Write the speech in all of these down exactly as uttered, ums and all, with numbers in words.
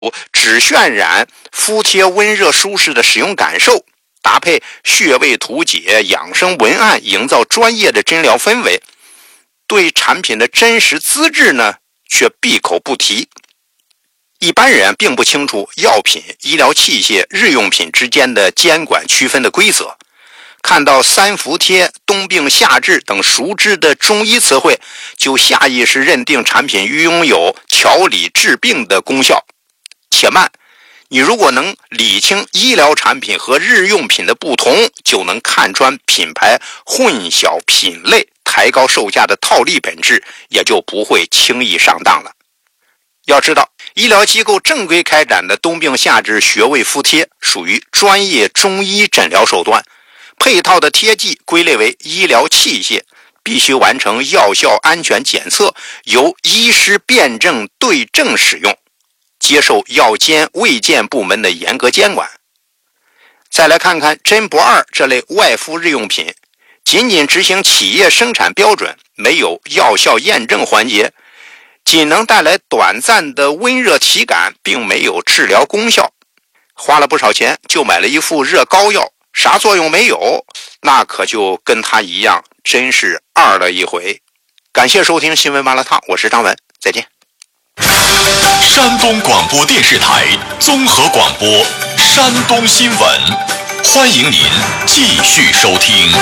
只渲染敷贴温热舒适的使用感受，搭配穴位图解、养生文案，营造专业的诊疗氛围。对产品的真实资质呢，却闭口不提。一般人并不清楚药品、医疗器械、日用品之间的监管区分的规则。看到三伏贴、冬病夏治等熟知的中医词汇，就下意识认定产品拥有调理治病的功效。且慢，你如果能理清医疗产品和日用品的不同，就能看穿品牌混淆品类、抬高售价的套利本质，也就不会轻易上当了。要知道，医疗机构正规开展的冬病夏治穴位敷贴属于专业中医诊疗手段，配套的贴剂归类为医疗器械，必须完成药效安全检测，由医师辩证对症使用，接受药监卫健部门的严格监管。再来看看真不二这类外敷日用品，仅仅执行企业生产标准，没有药效验证环节，仅能带来短暂的温热体感，并没有治疗功效。花了不少钱就买了一副热膏药，啥作用没有，那可就跟他一样，真是二了一回。感谢收听新闻麻辣烫，我是张文，再见。 山东广播电视台综合广播山东新闻，欢迎您继续收听。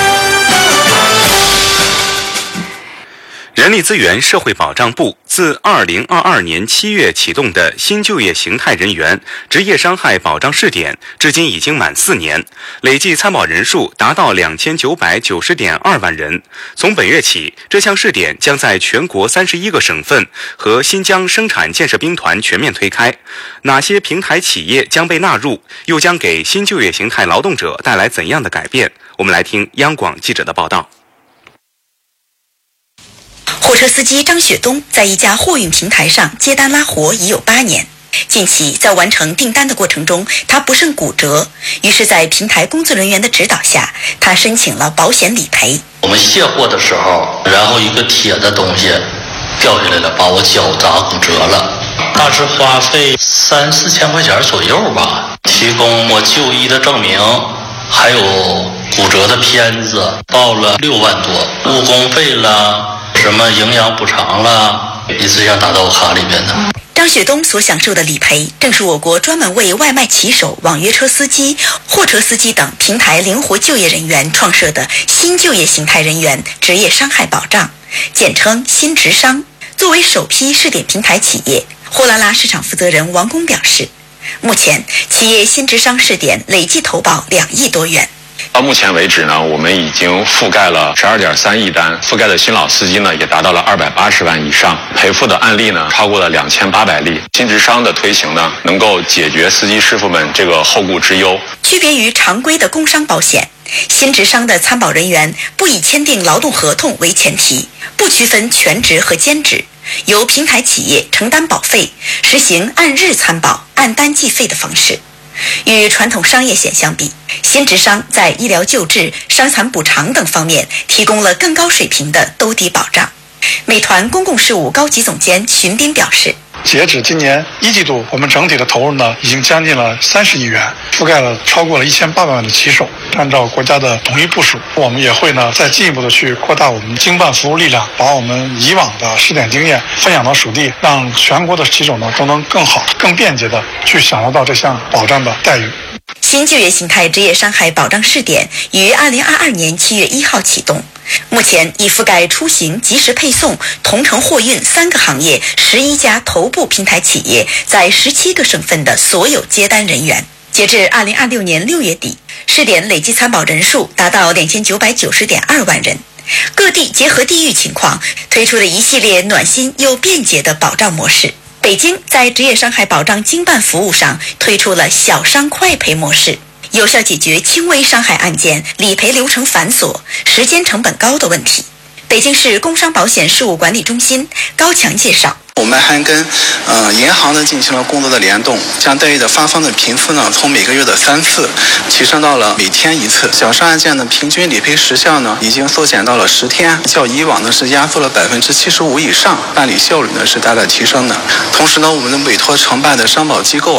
人力资源社会保障部自二零二二年七月启动的新就业形态人员职业伤害保障试点，至今已经满四年，累计参保人数达到两千九百九十点二万人。从本月起，这项试点将在全国三十一个省份和新疆生产建设兵团全面推开。哪些平台企业将被纳入，又将给新就业形态劳动者带来怎样的改变？我们来听央广记者的报道。 货车司机张雪东在一家货运平台上接单拉活已有八年。近期在完成订单的过程中，他不慎骨折，于是在平台工作人员的指导下，他申请了保险理赔。 我们卸货的时候，然后一个铁的东西掉下来了，把我脚砸骨折了，大致花费三四千块钱左右吧。提供我就医的证明，还有骨折的片子，报了六万多，误工费了。什么营养补偿了，一次性打到我卡里边的。 张雪东所享受的理赔，正是我国专门为外卖骑手、网约车司机、货车司机等平台灵活就业人员创设的新就业形态人员职业伤害保障，简称新职伤。作为首批试点平台企业，货拉拉市场负责人王工表示，目前企业新职伤试点累计投保两亿多元。 到目前为止呢，我们已经覆盖了十二点三亿单，覆盖的新老司机呢也达到了二百八十万以上，赔付的案例呢超过了两千八百例。新职伤的推行呢，能够解决司机师傅们这个后顾之忧。 区别于常规的工伤保险，新职伤的参保人员不以签订劳动合同为前提，不区分全职和兼职，由平台企业承担保费，实行按日参保、按单计费的方式。与传统商业险相比，新职伤在医疗救治、伤残补偿等方面提供了更高水平的兜底保障。美团公共事务高级总监荀斌表示， 截止今年一季度，我们整体的投入呢，已经将近了三十亿元，覆盖了超过了一千八百万的骑手。按照国家的统一部署，我们也会呢再进一步的去扩大我们经办服务力量，把我们以往的试点经验分享到属地，让全国的骑手呢都能更好、更便捷的去享受到这项保障的待遇。 新就业形态职业伤害保障试点于二零二二年七月一号启动，目前已覆盖出行、即时配送、同城货运三个行业十一家头部平台企业在十七个省份的所有接单人员。截至二零二六年六月底，试点累计参保人数达到两千九百九十点二万人。各地结合地域情况，推出了一系列暖心又便捷的保障模式。北京在职业伤害保障经办服务上推出了小伤快赔模式，有效解决轻微伤害案件理赔流程繁琐、时间成本高的问题。北京市工伤保险事务管理中心高强介绍， 我们还跟呃银行呢进行了工作的联动，将贷业的发放的频次呢从每个月的三次提升到了每天一次。小商案件的平均理赔时效呢已经缩减到了十天，较以往呢是压缩了百分之七十五以上，办理效率呢是大大提升的。同时呢，我们的委托承办的商保机构